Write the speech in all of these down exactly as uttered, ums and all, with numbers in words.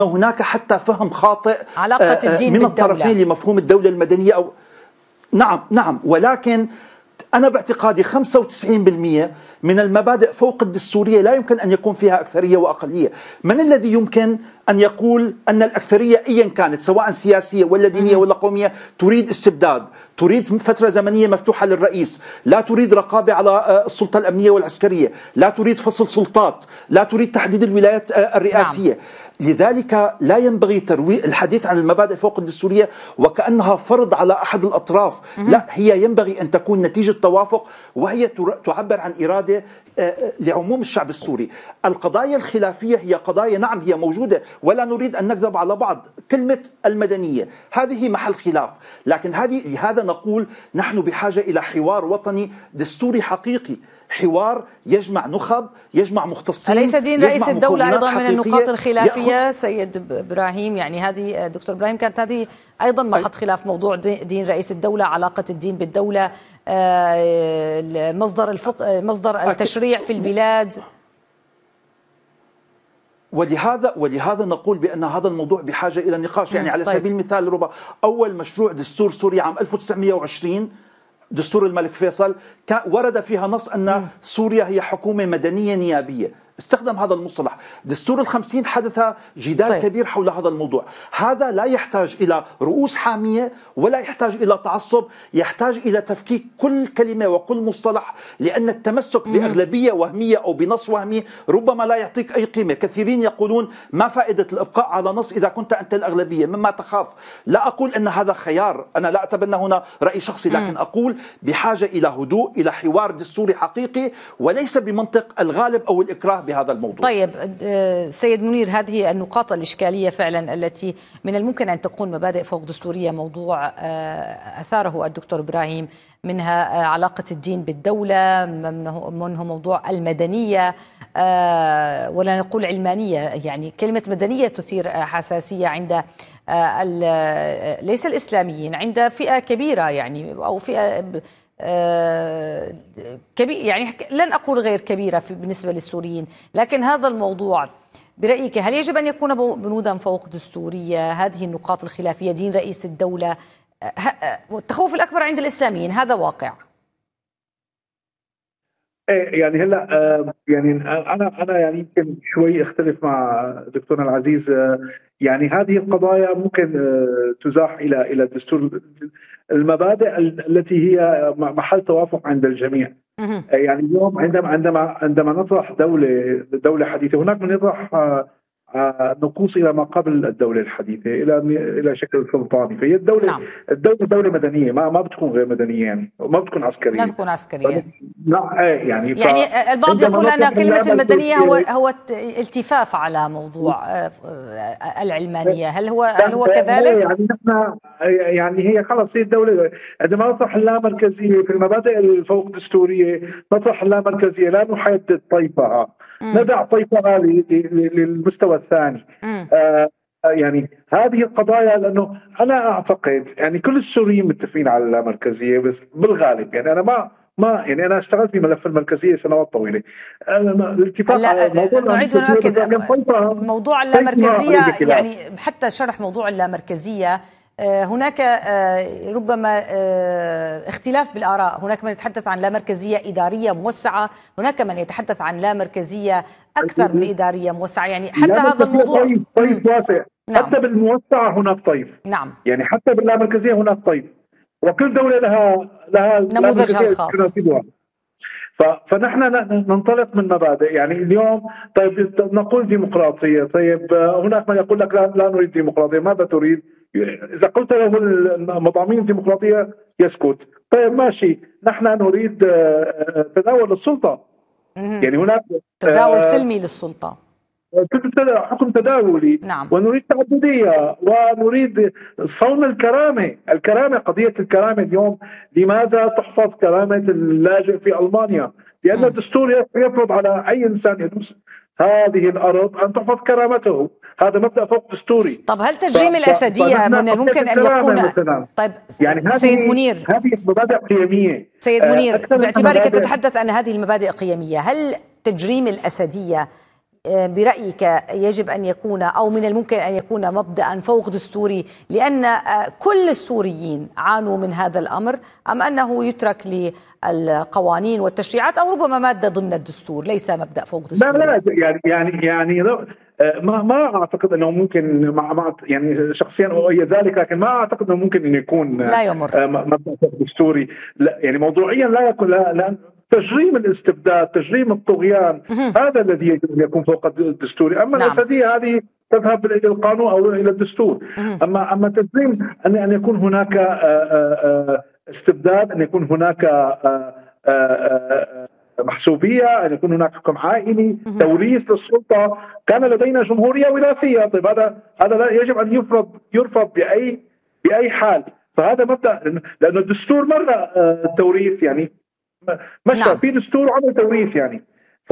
هناك حتى فهم خاطئ علاقة الدين من بالدولة. الطرفين لمفهوم الدولة المدنية. أو نعم نعم ولكن أنا باعتقادي خمسة وتسعين بالمئة من المبادئ فوق الدستورية لا يمكن أن يكون فيها أكثرية وأقلية. من الذي يمكن أن يقول أن الأكثرية أيا كانت سواء سياسية ولا دينية ولا قومية تريد استبداد، تريد فترة زمنية مفتوحة للرئيس، لا تريد رقابة على السلطة الأمنية والعسكرية، لا تريد فصل سلطات، لا تريد تحديد الولايات الرئاسية. نعم. لذلك لا ينبغي ترويج الحديث عن المبادئ فوق الدستورية وكأنها فرض على أحد الأطراف. لا، هي ينبغي أن تكون نتيجة توافق، وهي تعبر عن إرادة لعموم الشعب السوري. القضايا الخلافية هي قضايا نعم هي موجودة ولا نريد أن نكذب على بعض. كلمة المدنية هذه محل خلاف، لكن هذه لهذا نقول نحن بحاجة إلى حوار وطني دستوري حقيقي، حوار يجمع نخب، يجمع مختصين. أليس دين رئيس الدولة أيضا من النقاط الخلافية سيد إبراهيم؟ يعني هذه دكتور إبراهيم كانت هذه أيضا محط خلاف، موضوع دين رئيس الدولة، علاقة الدين بالدولة، مصدر الفقه، مصدر التشريع في البلاد. ولهذا ولهذا نقول بأن هذا الموضوع بحاجة إلى نقاش. يعني على طيب. سبيل المثال ربما أول مشروع دستور سوريا عام ألف وتسعمئة وعشرين دستور الملك فيصل ورد فيها نص أن سوريا هي حكومة مدنية نيابية، استخدم هذا المصطلح. دستور الخمسين حدث جدال طيب. كبير حول هذا الموضوع. هذا لا يحتاج إلى رؤوس حامية ولا يحتاج إلى تعصب، يحتاج إلى تفكيك كل كلمة وكل مصطلح، لأن التمسك مم. بأغلبية وهمية أو بنص وهمي ربما لا يعطيك أي قيمة. كثيرين يقولون ما فائدة الإبقاء على نص إذا كنت أنت الأغلبية مما تخاف. لا أقول أن هذا خيار، أنا لا أتبنى هنا رأي شخصي، لكن مم. أقول بحاجة إلى هدوء، إلى حوار دستوري حقيقي، وليس بمنطق الغالب أو الإكراه بهذا الموضوع. طيب سيد منير، هذه النقاط الإشكالية فعلا التي من الممكن أن تكون مبادئ فوق دستورية، موضوع أثاره الدكتور إبراهيم، منها علاقة الدين بالدولة، منه موضوع المدنية ولا نقول علمانية. يعني كلمة مدنية تثير حساسية عند ليس الإسلاميين، عند فئة كبيرة يعني أو فئة آه كبير، يعني لن أقول غير كبيرة بالنسبة للسوريين. لكن هذا الموضوع برأيك هل يجب أن يكون بنودا فوق دستورية؟ هذه النقاط الخلافية، دين رئيس الدولة، التخوف الأكبر عند الإسلاميين، هذا واقع. يعني هلا يعني انا انا يعني يمكن شوي اختلف مع دكتورنا العزيز. يعني هذه القضايا ممكن تزاح الى الى الدستور، المبادئ التي هي محل توافق عند الجميع. يعني اليوم عندما عندما عندما نطرح دوله دوله حديثه، هناك من يطرح نقوص الى ما قبل الدوله الحديثه، الى الى شكل سلطاني. فهي الدوله نعم. الدوله دوله مدنيه، ما ما بتكون غير مدنيه، يعني ما بتكون عسكريه، لا تكون عسكريه. لا يعني يعني البعض يقول ان كلمه المدنيه هو هو التفاف على موضوع العلمانيه، هل هو هل هو كذلك؟ يعني نحن يعني هي خلص هي الدوله عندما نطرح اللامركزيه في المبادئ الفوق دستوريه، نطرح اللامركزيه لا نحدد طيفها، ندع طيفها للمستوى الثاني. آه يعني هذه القضايا، لانه انا اعتقد يعني كل السوريين متفقين على اللامركزيه، بس بالغالب يعني انا ما ما يعني انا اشتغلت في ملف المركزيه سنوات طويله. الاتفاق على موضوع نعيد ونؤكد موضوع اللامركزيه، يعني حتى شرح موضوع اللامركزيه هناك ربما اختلاف بالآراء. هناك من يتحدث عن لامركزية إدارية موسعة، هناك من يتحدث عن لامركزية أكثر من إدارية موسعة. يعني حتى هذا الموضوع طيف, طيف واسع. نعم. حتى بالموسعة هناك طيف. نعم. يعني حتى باللامركزية هناك طيف، وكل دولة لها لها نموذجها الخاص. فنحن ننطلق من مبادئ. يعني اليوم طيب نقول ديمقراطية، طيب هناك من يقول لك لا, لا نريد ديمقراطية. ماذا تريد؟ إذا قلت له المضامين الديمقراطية يسكت. طيب ماشي، نحن نريد تداول السلطة. يعني هناك تداول سلمي للسلطة، حكم تداولي. نعم. ونريد تعددية، ونريد صون الكرامة. الكرامة، قضية الكرامة اليوم، لماذا تحفظ كرامة اللاجئ في ألمانيا؟ لأن الدستور يفرض على أي إنسان يدوس هذه الأرض أن تحفظ كرامته. هذا مبدأ فوق دستوري. طب هل تجريم الأسدية من الممكن أن يكون مثلاً. طيب يعني سيد منير، هذه مبادئ قيمية. سيد منير، باعتبارك تتحدث أن هذه المبادئ قيمية، هل تجريم الأسدية برأيك يجب أن يكون أو من الممكن أن يكون مبدأ فوق دستوري لأن كل السوريين عانوا من هذا الأمر، أم أنه يترك للقوانين والتشريعات أو ربما مادة ضمن الدستور ليس مبدأ فوق دستوري؟ لا لا يعني يعني يعني ما ما اعتقد انه ممكن مع مع يعني شخصيا اؤيد ذلك، لكن ما اعتقد انه ممكن انه يكون لا يمر مبدأ فوق دستوري. لا يعني موضوعيا لا يكون، لا لان تجريم الاستبداد، تجريم الطغيان، هذا الذي يجب ان يكون فوق الدستوري. اما نعم. الاسديه هذه تذهب الى القانون او الى الدستور. اما اما تجريم ان ان يكون هناك استبداد، ان يكون هناك محسوبيه، ان يكون هناك حكم عائلي، توريث للسلطه. كان لدينا جمهوريه وراثيه، طيب هذا هذا لا يجب ان يفرض يرفض باي باي حال. فهذا مبدا، لانه الدستور مر التوريث يعني مشى نعم. في دستور وعمل توريث يعني.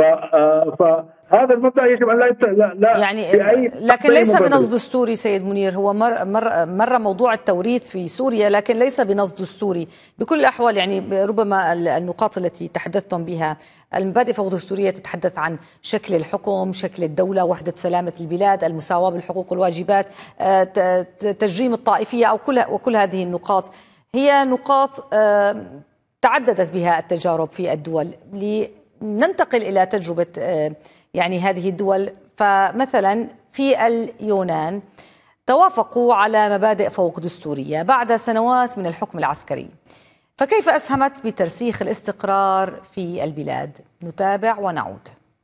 فهذا المبدا يجب ان لا لا, لا يعني لكن ليس بنص دستوري سيد منير. هو مر مر مر موضوع التوريث في سوريا لكن ليس بنص دستوري بكل الاحوال. يعني ربما النقاط التي تحدثتم بها، المبادئ فوق دستوريه تتحدث عن شكل الحكم، شكل الدوله، وحده سلامه البلاد، المساواه بالحقوق والواجبات، تجريم الطائفيه او كل وكل هذه النقاط هي نقاط تعددت بها التجارب في الدول. لننتقل إلى تجربة يعني هذه الدول، فمثلا في اليونان توافقوا على مبادئ فوق دستورية بعد سنوات من الحكم العسكري، فكيف أسهمت بترسيخ الاستقرار في البلاد؟ نتابع ونعود.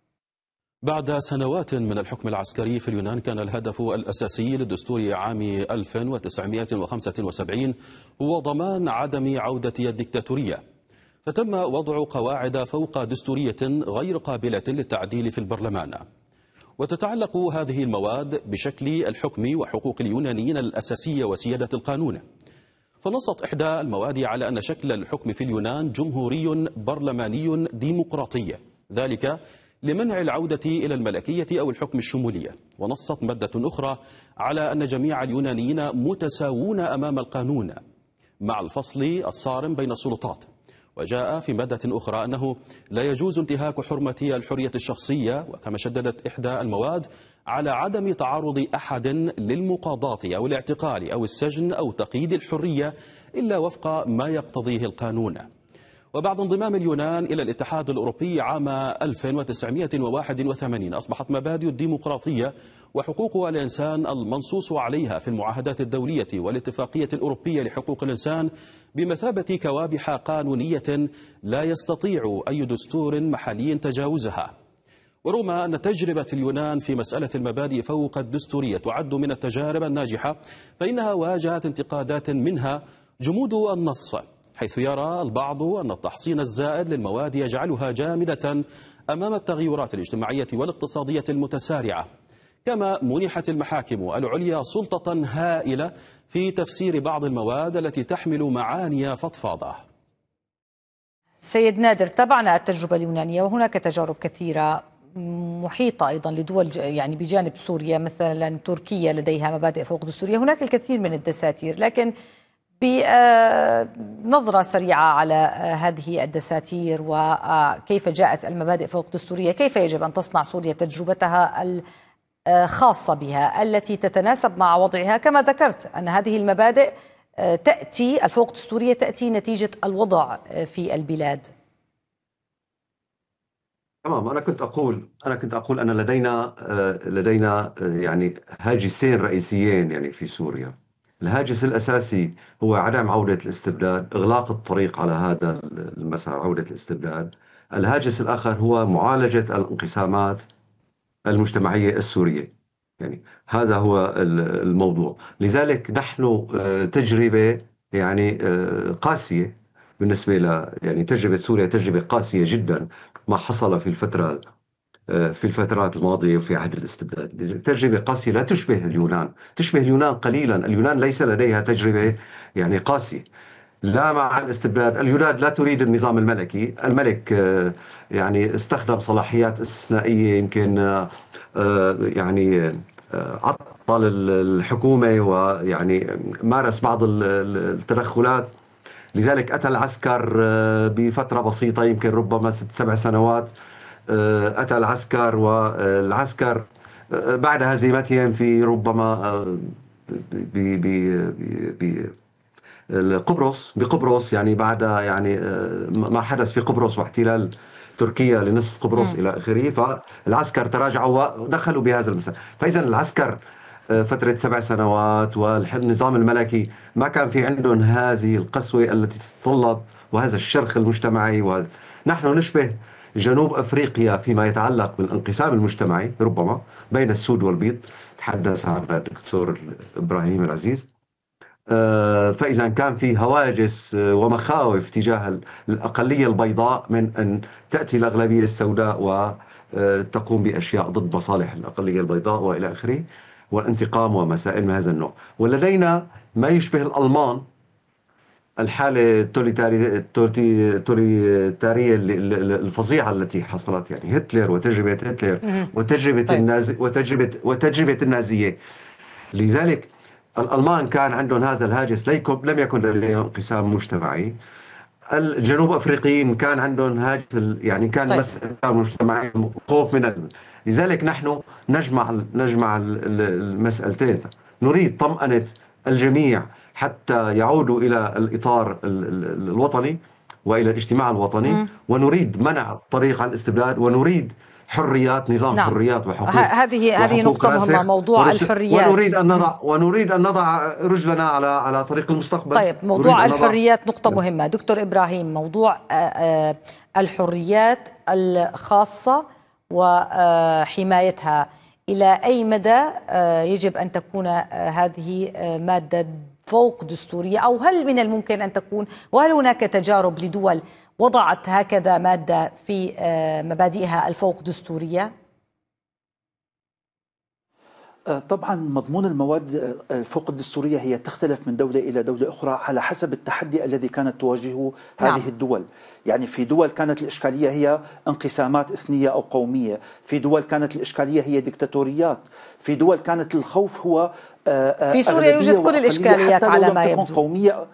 بعد سنوات من الحكم العسكري في اليونان، كان الهدف الأساسي للدستور عام ألف وتسعمائة وخمسة وسبعين هو ضمان عدم عودة الدكتاتورية، فتم وضع قواعد فوق دستورية غير قابلة للتعديل في البرلمان. وتتعلق هذه المواد بشكل الحكم وحقوق اليونانيين الأساسية وسيادة القانون. فنصت إحدى المواد على أن شكل الحكم في اليونان جمهوري برلماني ديمقراطي، ذلك لمنع العودة إلى الملكية أو الحكم الشمولية. ونصت مادة أخرى على أن جميع اليونانيين متساوون أمام القانون مع الفصل الصارم بين السلطات. وجاء في مادة أخرى أنه لا يجوز انتهاك حرمة الحرية الشخصية، وكما شددت إحدى المواد على عدم تعرض أحد للمقاضاة أو الاعتقال أو السجن أو تقييد الحرية إلا وفق ما يقتضيه القانون. وبعد انضمام اليونان إلى الاتحاد الأوروبي عام ألف وتسعمائة وواحد وثمانين أصبحت مبادئ الديمقراطية وحقوق الإنسان المنصوص عليها في المعاهدات الدولية والاتفاقية الأوروبية لحقوق الإنسان بمثابة كوابح قانونية لا يستطيع أي دستور محلي تجاوزها. ورغم أن تجربة اليونان في مسألة المبادئ فوق الدستورية تعد من التجارب الناجحة، فإنها واجهت انتقادات منها جمود النص، حيث يرى البعض أن التحصين الزائد للمواد يجعلها جامدة أمام التغيرات الاجتماعية والاقتصادية المتسارعة. كما منحت المحاكم العليا سلطة هائلة في تفسير بعض المواد التي تحمل معاني فضفاضة. سيد نادر، تابعنا التجربة اليونانية وهناك تجارب كثيرة محيطة أيضا لدول يعني بجانب سوريا، مثلا تركيا لديها مبادئ فوق دستورية، هناك الكثير من الدساتير. لكن بنظرة سريعة على هذه الدساتير وكيف جاءت المبادئ فوق دستورية، كيف يجب أن تصنع سوريا تجربتها الخاصة بها التي تتناسب مع وضعها؟ كما ذكرت أن هذه المبادئ تأتي الفوق دستورية تأتي نتيجة الوضع في البلاد. تمام. أنا كنت أقول أنا كنت أقول أن لدينا لدينا يعني هاجسين رئيسيين يعني في سوريا. الهاجس الأساسي هو عدم عودة الاستبداد، إغلاق الطريق على هذا المسار، عودة الاستبداد. الهاجس الآخر هو معالجة الانقسامات المجتمعية السورية. يعني هذا هو الموضوع. لذلك نحن تجربة يعني قاسية بالنسبة ل يعني تجربة سوريا تجربة قاسية جدا ما حصل في الفترة في الفترات الماضية وفي عهد الاستبداد. تجربة قاسية لا تشبه اليونان، تشبه اليونان قليلا. اليونان ليس لديها تجربة يعني قاسية لا مع الاستبداد. اليونان لا تريد النظام الملكي، الملك يعني استخدم صلاحيات استثنائية، يمكن يعني عطل الحكومة ويعني مارس بعض التدخلات. لذلك أتى العسكر بفترة بسيطة، يمكن ربما ست سبع سنوات، أتى العسكر، والعسكر بعد هزيمتهم في ربما بقبرص بقبرص يعني بعد يعني ما حدث في قبرص واحتلال تركيا لنصف قبرص م. إلى آخره، فالعسكر تراجعوا ودخلوا بهذا المسار. فإذا العسكر فترة سبع سنوات والنظام الملكي ما كان في عندهم هذه القسوة التي تتطلب وهذا الشرخ المجتمعي. ونحن نشبه جنوب أفريقيا فيما يتعلق بالانقسام المجتمعي ربما بين السود والبيض، تحدث عنها الدكتور إبراهيم العزيز. فإذا كان في هواجس ومخاوف تجاه الأقلية البيضاء من أن تأتي الأغلبية السوداء وتقوم بأشياء ضد مصالح الأقلية البيضاء وإلى آخره، والانتقام ومسائل من هذا النوع. ولدينا ما يشبه الألمان، الحالة التوتاليتارية الفظيعة التي حصلت، يعني هتلر وتجربة هتلر وتجربة النازي وتجربة وتجربة النازية. لذلك الألمان كان عندهم هذا الهاجس، لم يكن لديهم انقسام مجتمعي. الجنوب أفريقيين كان عندهم هاجس، يعني كان طيب. مسألة مجتمعي خوف من ال... لذلك نحن نجمع نجمع المسألتين، نريد طمأنة الجميع حتى يعودوا إلى الإطار الوطني وإلى الاجتماع الوطني، م. ونريد منع الطريق عن الاستبداد، ونريد حريات، نظام نعم. حريات وحقوق. هذه هذه نقطة مهمة، موضوع الحريات. ونريد أن نضع ونريد أن نضع رجلنا على على طريق المستقبل. طيب، موضوع الحريات نقطة مهمة. دكتور إبراهيم، موضوع الحريات الخاصة وحمايتها، إلى أي مدى يجب أن تكون هذه مادة فوق دستورية، أو هل من الممكن أن تكون، وهل هناك تجارب لدول وضعت هكذا مادة في مبادئها الفوق دستورية؟ طبعا مضمون المواد الفوق الدستورية هي تختلف من دولة إلى دولة أخرى على حسب التحدي الذي كانت تواجهه هذه نعم. الدول. يعني في دول كانت الإشكالية هي انقسامات إثنية أو قومية، في دول كانت الإشكالية هي ديكتاتوريات، في دول كانت الخوف هو في سوريا يوجد كل الإشكاليات على ما يبدو قومية.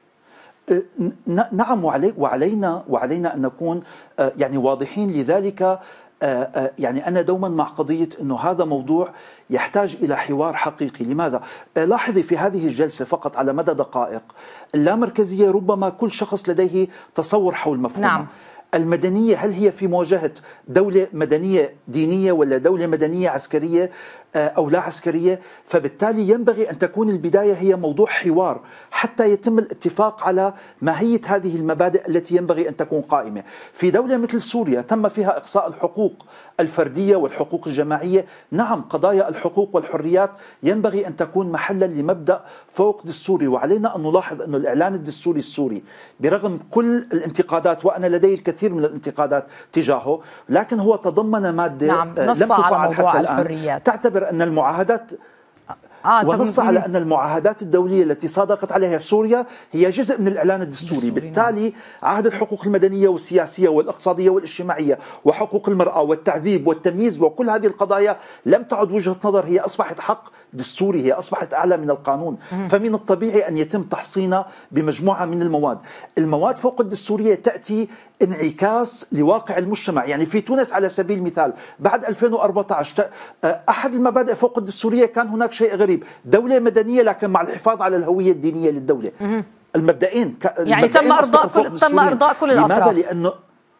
نعم، وعلينا وعلينا أن نكون يعني واضحين. لذلك يعني أنا دوما مع قضية أنه هذا موضوع يحتاج إلى حوار حقيقي. لماذا؟ لاحظي في هذه الجلسة فقط على مدى دقائق اللامركزية ربما كل شخص لديه تصور حول مفهومه. نعم. المدنية هل هي في مواجهة دولة مدنية دينية ولا دولة مدنية عسكرية أو لا عسكرية؟ فبالتالي ينبغي أن تكون البداية هي موضوع حوار حتى يتم الاتفاق على ماهية هذه المبادئ التي ينبغي أن تكون قائمة. في دولة مثل سوريا تم فيها إقصاء الحقوق الفردية والحقوق الجماعية. نعم، قضايا الحقوق والحريات ينبغي أن تكون محلا لمبدأ فوق دستوري. وعلينا أن نلاحظ أن الإعلان الدستوري السوري برغم كل الانتقادات، وأنا لدي الكثير من الانتقادات تجاهه، لكن هو تضمن مادة نعم. لم تفعل حتى الآن الحريات. تعتبر أن المعاهدات آه ونص على أن المعاهدات الدولية التي صادقت عليها سوريا هي جزء من الإعلان الدستوري. بالتالي عهد الحقوق المدنية والسياسية والاقتصادية والاجتماعية وحقوق المرأة والتعذيب والتمييز وكل هذه القضايا لم تعد وجهة نظر، هي أصبحت حق دستوري، هي أصبحت أعلى من القانون. فمن الطبيعي أن يتم تحصينها بمجموعة من المواد. المواد فوق الدستورية تأتي انعكاس لواقع المجتمع. يعني في تونس على سبيل المثال بعد ألفين وأربعة عشر أحد المبادئ فوق الدستورية كان هناك شيء غريب، دولة مدنية لكن مع الحفاظ على الهوية الدينية للدولة. المبدئين يعني تم إرضاء كل تم إرضاء كل الأطراف. لماذا؟ لأنه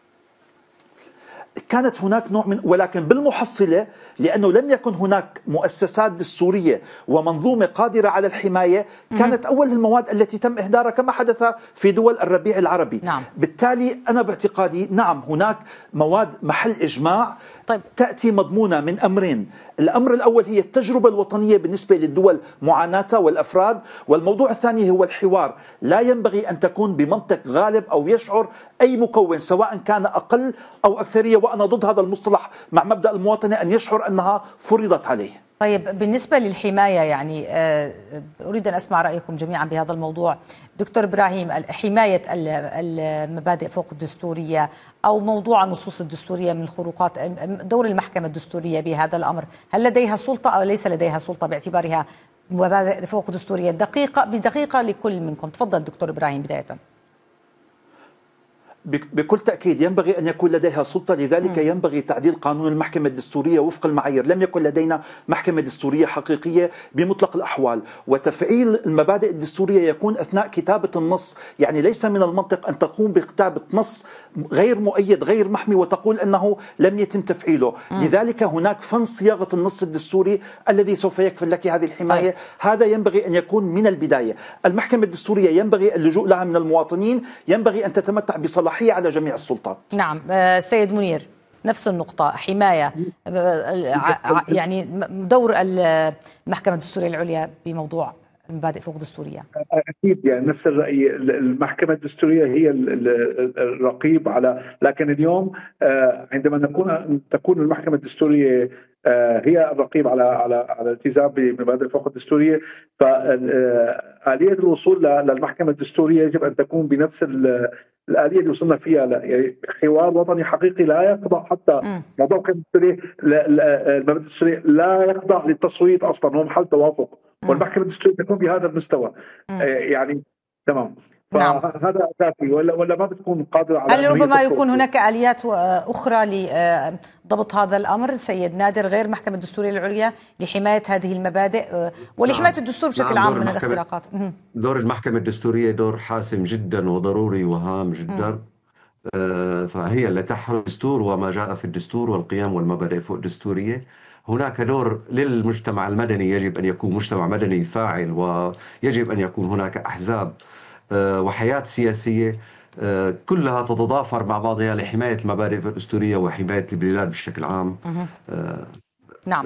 كانت هناك نوع من، ولكن بالمحصلة لأنه لم يكن هناك مؤسسات دستورية ومنظومة قادرة على الحماية، كانت أول المواد التي تم إهدارها كما حدث في دول الربيع العربي. نعم. بالتالي أنا باعتقادي نعم هناك مواد محل إجماع. طيب. تأتي مضمونة من أمرين، الأمر الأول هي التجربة الوطنية بالنسبة للدول معاناتها والأفراد، والموضوع الثاني هو الحوار. لا ينبغي أن تكون بمنطق غالب أو يشعر أي مكون سواء كان أقل أو أكثرية، وأنا ضد هذا المصطلح مع مبدأ المواطنة أن يشعر أنها فرضت عليه. طيب، بالنسبة للحماية يعني أريد أن أسمع رأيكم جميعا بهذا الموضوع. دكتور إبراهيم، حماية المبادئ فوق الدستورية أو موضوع النصوص الدستورية من الخروقات، دور المحكمة الدستورية بهذا الأمر، هل لديها سلطة أو ليس لديها سلطة باعتبارها مبادئ فوق دستورية؟ دقيقة بدقيقة لكل منكم. تفضل دكتور إبراهيم بداية. بكل تأكيد ينبغي أن يكون لديها سلطة، لذلك م. ينبغي تعديل قانون المحكمة الدستورية وفق المعايير. لم يكن لدينا محكمة دستورية حقيقية بمطلق الأحوال، وتفعيل المبادئ الدستورية يكون أثناء كتابة النص. يعني ليس من المنطق أن تقوم بكتابة نص غير مؤيد غير محمي وتقول أنه لم يتم تفعيله. م. لذلك هناك فن صياغة النص الدستوري الذي سوف يكفل لك هذه الحماية. طيب. هذا ينبغي أن يكون من البداية. المحكمة الدستورية ينبغي اللجوء لها من المواطنين، ينبغي أن تتمتع بصلاحية على جميع السلطات. نعم سيد منير، نفس النقطة، حماية يعني دور المحكمة الدستورية العليا بموضوع المبادئ فوق دستورية. أكيد يعني نفس الرأي، المحكمة الدستورية هي الرقيب على، لكن اليوم عندما نكون تكون المحكمة الدستورية هي الرقيب على على على الالتزام بمبادئ فوق الدستورية، فآلية الوصول للمحكمة الدستورية يجب أن تكون بنفس الآلية اللي وصلنا فيها، يعني حوار وطني حقيقي لا يخضع حتى موضوع الدستورية، المبادئ الدستورية لا يخضع للتصويت أصلا، هو محل توافق، والمحكمة الدستورية تكون بهذا المستوى. يعني تمام. فهذا اساسي، ولا ولا ما بتكون قادره على. هل ربما يكون هناك اليات اخرى لضبط هذا الامر سيد نادر غير المحكمه الدستوريه العليا لحمايه هذه المبادئ ولحمايه الدستور بشكل عام من الاختراقات؟ دور المحكمه الدستوريه دور حاسم جدا وضروري وهام جدا. آه فهي اللي تحرر الدستور وما جاء في الدستور والقيم والمبادئ فوق الدستوريه. هناك دور للمجتمع المدني، يجب ان يكون مجتمع مدني فاعل، ويجب ان يكون هناك احزاب وحياة سياسية كلها تتضافر مع بعضها لحماية المبادئ الدستورية وحماية البلاد بشكل عام. نعم.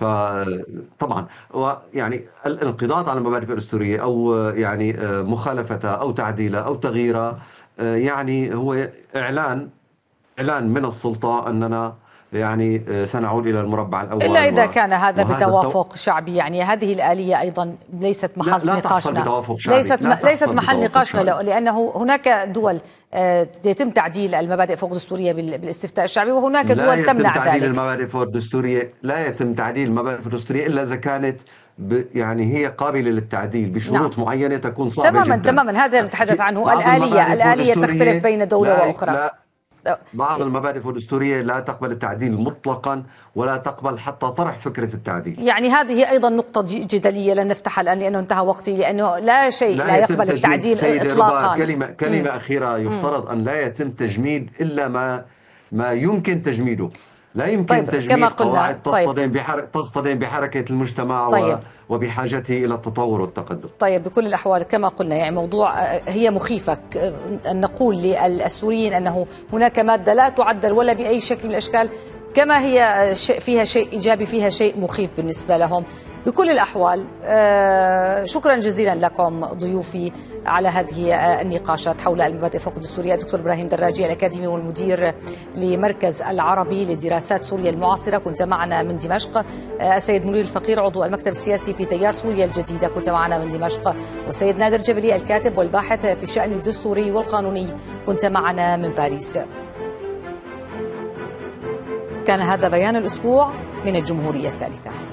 فطبعا يعني الانقضاض على المبادئ الدستورية أو يعني مخالفتها أو تعديلها أو تغييرها يعني هو إعلان إعلان من السلطة أننا يعني سنعود إلى المربع الأول، إلا إذا كان هذا بتوافق التو... شعبي. يعني هذه الآلية أيضا ليست محل لا لا نقاشنا، ليست لا ليست محل نقاشنا، لأنه هناك دول يتم تعديل المبادئ فوق الدستورية بالاستفتاء الشعبي، وهناك دول تمنع ذلك. لا يتم تعديل المبادئ فوق الدستورية، لا يتم تعديل المبادئ فوق الدستورية إلا إذا كانت ب يعني هي قابلة للتعديل بشروط نعم. معينة تكون صعبة تماما جدا. تماما هذا نتحدث عنه. الآلية الآلية تختلف بين دولة لا وأخرى. لا بعض المبادئ الدستورية لا تقبل التعديل مطلقا ولا تقبل حتى طرح فكرة التعديل. يعني هذه أيضا نقطة جدلية لن نفتحها الآن لأنه انتهى وقتي، لأنه لا شيء لا, لا يقبل التعديل إطلاقا. كلمة, كلمة م. أخيرة، يفترض م. أن لا يتم تجميد إلا ما ما يمكن تجميده. لا يمكن طيب تجميد قواعد تصطدم طيب. بحركة تصطدم بحركة المجتمع طيب. وبحاجته إلى التطور والتقدم. طيب بكل الأحوال كما قلنا يعني موضوع هي مخيفة أن نقول للسوريين أنه هناك مادة لا تعدل ولا بأي شكل من الأشكال، كما هي فيها شيء إيجابي فيها شيء مخيف بالنسبة لهم. بكل الأحوال شكرا جزيلا لكم ضيوفي على هذه النقاشات حول المبادئ فوق الدستورية. الدكتور إبراهيم دراجي الأكاديمي والمدير لمركز العربي لدراسات سوريا المعاصرة كنت معنا من دمشق. السيد منير الفقير عضو المكتب السياسي في تيار سوريا الجديدة كنت معنا من دمشق، والسيد نادر جبلي الكاتب والباحث في الشأن الدستوري والقانوني كنت معنا من باريس. كان هذا بيان الأسبوع من الجمهورية الثالثة.